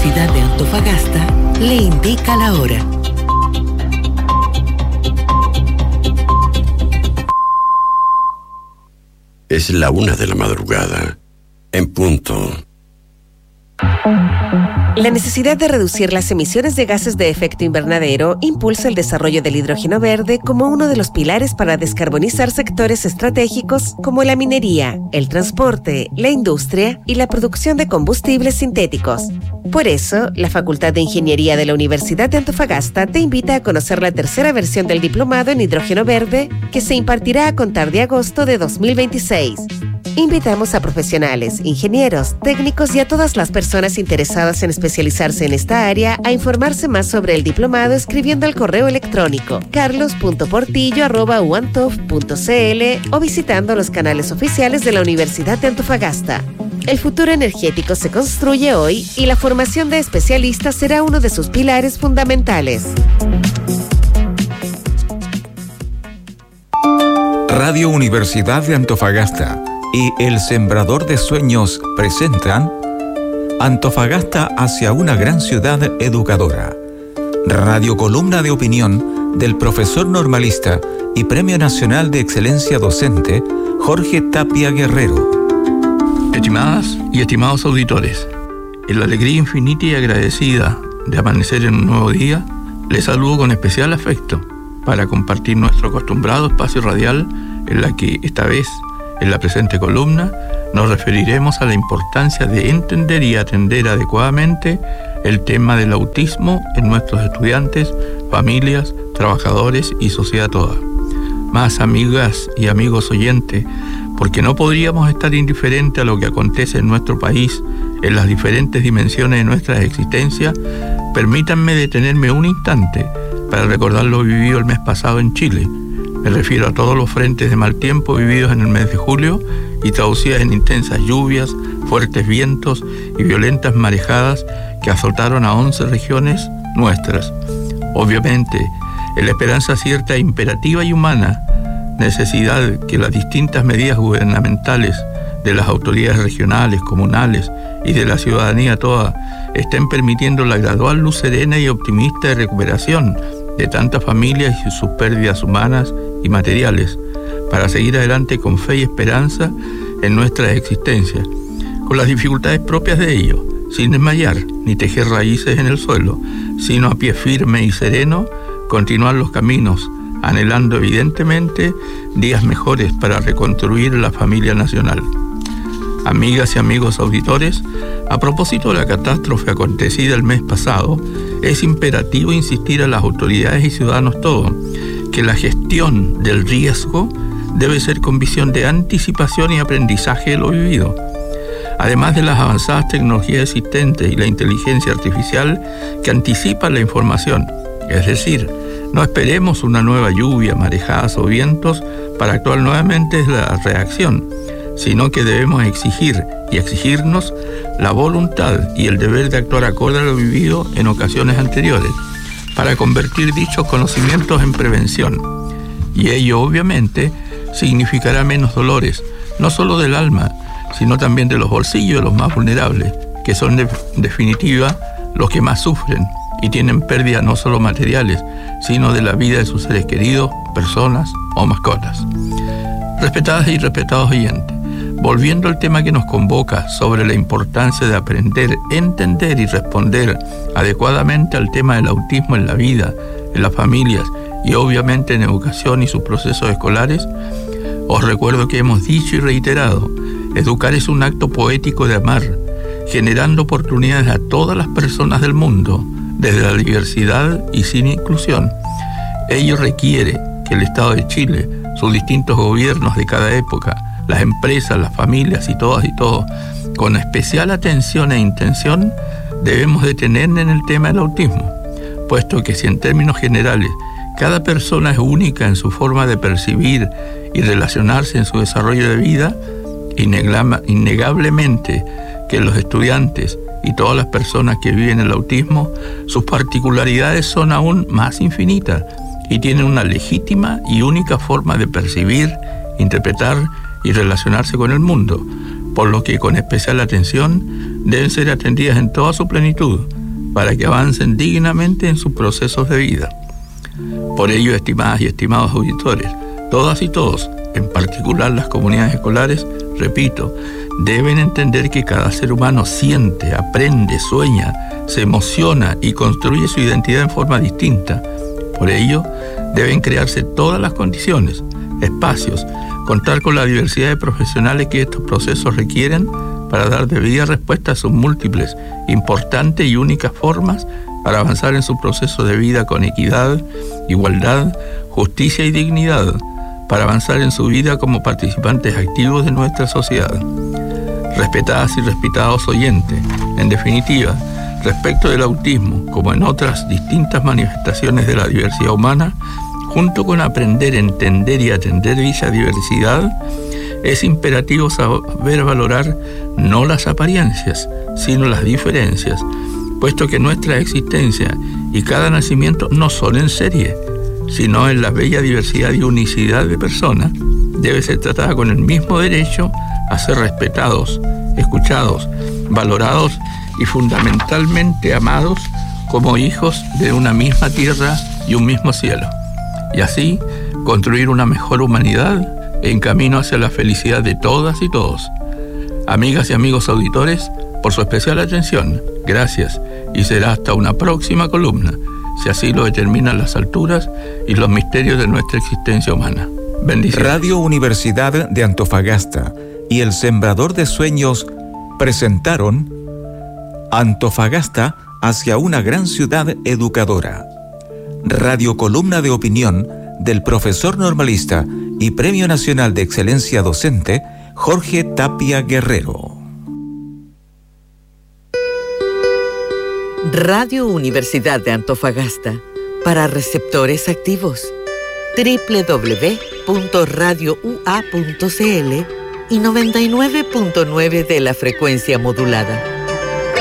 Universidad de Antofagasta le indica la hora. Es la 1 de la madrugada, en punto. La necesidad de reducir las emisiones de gases de efecto invernadero impulsa el desarrollo del hidrógeno verde como uno de los pilares para descarbonizar sectores estratégicos como la minería, el transporte, la industria y la producción de combustibles sintéticos. Por eso, la Facultad de Ingeniería de la Universidad de Antofagasta te invita a conocer la tercera versión del diplomado en hidrógeno verde que se impartirá a contar de agosto de 2026. Invitamos a profesionales, ingenieros, técnicos y a todas las personas interesadas en especializarse en esta área a informarse más sobre el diplomado escribiendo al correo electrónico carlos.portillo@uantof.cl o visitando los canales oficiales de la Universidad de Antofagasta. El futuro energético se construye hoy y la formación de especialistas será uno de sus pilares fundamentales. Radio Universidad de Antofagasta y El Sembrador de Sueños presentan Antofagasta hacia una gran ciudad educadora. Radiocolumna de opinión del profesor normalista y Premio Nacional de Excelencia Docente Jorge Tapia Guerrero. Estimadas y estimados auditores, en la alegría infinita y agradecida de amanecer en un nuevo día, les saludo con especial afecto para compartir nuestro acostumbrado espacio radial en la que esta vez, en la presente columna, nos referiremos a la importancia de entender y atender adecuadamente el tema del autismo en nuestros estudiantes, familias, trabajadores y sociedad toda. Más amigas y amigos oyentes, porque no podríamos estar indiferentes a lo que acontece en nuestro país en las diferentes dimensiones de nuestra existencia, permítanme detenerme un instante para recordar lo vivido el mes pasado en Chile. Me refiero a todos los frentes de mal tiempo vividos en el mes de julio y traducidas en intensas lluvias, fuertes vientos y violentas marejadas que azotaron a 11 regiones nuestras. Obviamente, en la esperanza cierta e imperativa y humana necesidad que las distintas medidas gubernamentales de las autoridades regionales, comunales y de la ciudadanía toda estén permitiendo la gradual luz serena y optimista de recuperación de tantas familias y sus pérdidas humanas y materiales, para seguir adelante con fe y esperanza en nuestra existencia, con las dificultades propias de ello, sin desmayar ni tejer raíces en el suelo, sino a pie firme y sereno, continuar los caminos, anhelando evidentemente días mejores para reconstruir la familia nacional. Amigas y amigos auditores, a propósito de la catástrofe acontecida el mes pasado, es imperativo insistir a las autoridades y ciudadanos todos que la gestión del riesgo debe ser con visión de anticipación y aprendizaje de lo vivido. Además de las avanzadas tecnologías existentes y la inteligencia artificial que anticipa la información, es decir, no esperemos una nueva lluvia, marejadas o vientos para actuar nuevamente desde la reacción, sino que debemos exigir y exigirnos la voluntad y el deber de actuar acorde a lo vivido en ocasiones anteriores, para convertir dichos conocimientos en prevención. Y ello, obviamente, significará menos dolores, no solo del alma, sino también de los bolsillos de los más vulnerables, que son en definitiva los que más sufren y tienen pérdidas no solo materiales, sino de la vida de sus seres queridos, personas o mascotas. Respetadas y respetados oyentes, volviendo al tema que nos convoca sobre la importancia de aprender, entender y responder adecuadamente al tema del autismo en la vida, en las familias y obviamente en educación y sus procesos escolares, os recuerdo que hemos dicho y reiterado, educar es un acto poético de amar, generando oportunidades a todas las personas del mundo, desde la diversidad y sin inclusión. Ello requiere que el Estado de Chile, sus distintos gobiernos de cada época, las empresas, las familias y todas y todos, con especial atención e intención, debemos detenernos en el tema del autismo, puesto que si en términos generales cada persona es única en su forma de percibir y relacionarse en su desarrollo de vida, innegablemente que los estudiantes y todas las personas que viven el autismo, sus particularidades son aún más infinitas y tienen una legítima y única forma de percibir, interpretar y relacionarse con el mundo, por lo que con especial atención deben ser atendidas en toda su plenitud para que avancen dignamente en sus procesos de vida. Por ello, estimadas y estimados auditores, todas y todos, en particular las comunidades escolares, repito, deben entender que cada ser humano siente, aprende, sueña, se emociona y construye su identidad en forma distinta. Por ello, deben crearse todas las condiciones, espacios, contar con la diversidad de profesionales que estos procesos requieren para dar debida respuesta a sus múltiples, importantes y únicas formas para avanzar en su proceso de vida con equidad, igualdad, justicia y dignidad, para avanzar en su vida como participantes activos de nuestra sociedad. Respetadas y respetados oyentes, en definitiva, respecto del autismo, como en otras distintas manifestaciones de la diversidad humana, junto con aprender, entender y atender dicha diversidad, es imperativo saber valorar no las apariencias, sino las diferencias, puesto que nuestra existencia y cada nacimiento no son en serie, sino en la bella diversidad y unicidad de personas, debe ser tratada con el mismo derecho a ser respetados, escuchados, valorados y fundamentalmente amados como hijos de una misma tierra y un mismo cielo, y así construir una mejor humanidad en camino hacia la felicidad de todas y todos. Amigas y amigos auditores, por su especial atención, gracias, y será hasta una próxima columna, si así lo determinan las alturas y los misterios de nuestra existencia humana. Bendiciones. Radio Universidad de Antofagasta y El Sembrador de Sueños presentaron Antofagasta hacia una gran ciudad educadora. Radio columna de opinión del profesor normalista y Premio Nacional de Excelencia Docente, Jorge Tapia Guerrero. Radio Universidad de Antofagasta, para receptores activos. www.radioua.cl y 99.9 de la frecuencia modulada.